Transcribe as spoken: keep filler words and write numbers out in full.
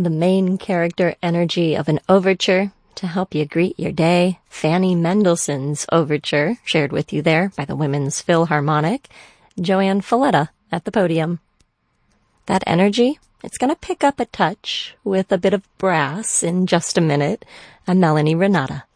the main character energy of an overture to help you greet your day. Fanny Mendelssohn's overture, shared with you there by the Women's Philharmonic. Joanne Falletta at the podium. That energy, it's going to pick up a touch with a bit of brass in just a minute. I'm Melanie Renata.